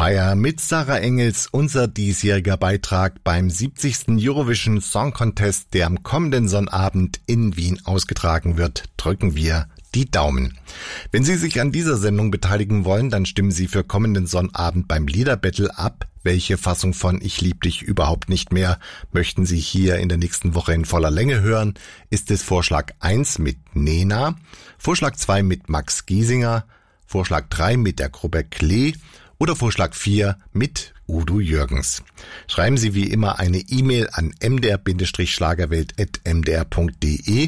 Fire mit Sarah Engels, unser diesjähriger Beitrag beim 70. Eurovision Song Contest, der am kommenden Sonnabend in Wien ausgetragen wird, drücken wir die Daumen. Wenn Sie sich an dieser Sendung beteiligen wollen, dann stimmen Sie für kommenden Sonnabend beim Liederbattle ab. Welche Fassung von Ich lieb dich überhaupt nicht mehr möchten Sie hier in der nächsten Woche in voller Länge hören? Ist es Vorschlag 1 mit Nena, Vorschlag 2 mit Max Giesinger, Vorschlag 3 mit der Gruppe Klee oder Vorschlag 4 mit Udo Jürgens? Schreiben Sie wie immer eine E-Mail an mdr-schlagerwelt@mdr.de,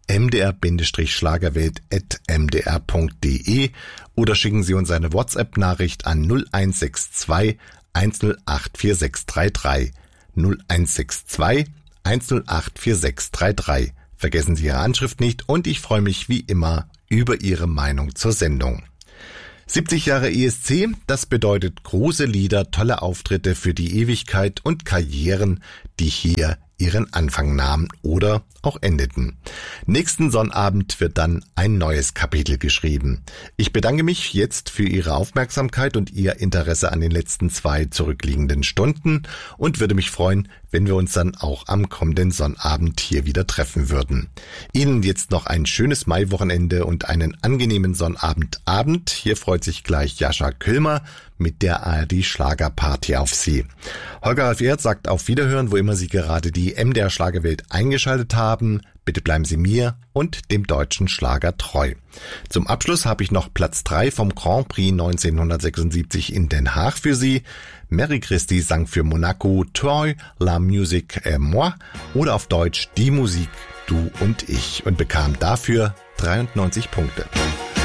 mdr-schlagerwelt@mdr.de oder schicken Sie uns eine WhatsApp-Nachricht an 0162 108 4633, 0162 108 4633. Vergessen Sie Ihre Anschrift nicht und ich freue mich wie immer über Ihre Meinung zur Sendung. 70 Jahre ESC, das bedeutet große Lieder, tolle Auftritte für die Ewigkeit und Karrieren, die hier ihren Anfang nahmen oder auch endeten. Nächsten Sonnabend wird dann ein neues Kapitel geschrieben. Ich bedanke mich jetzt für Ihre Aufmerksamkeit und Ihr Interesse an den letzten 2 zurückliegenden Stunden und würde mich freuen, wenn wir uns dann auch am kommenden Sonnabend hier wieder treffen würden. Ihnen jetzt noch ein schönes Maiwochenende und einen angenehmen Sonnabendabend. Hier freut sich gleich Jascha Köhlmer mit der ARD Schlagerparty auf Sie. Holger Ralf Ehrt sagt auf Wiederhören, wo immer Sie gerade die MDR Schlagerwelt eingeschaltet haben. Bitte bleiben Sie mir und dem deutschen Schlager treu. Zum Abschluss habe ich noch Platz 3 vom Grand Prix 1976 in Den Haag für Sie. Mary Christie sang für Monaco Toi, La Musique et Moi oder auf Deutsch Die Musik, du und ich und bekam dafür 93 Punkte.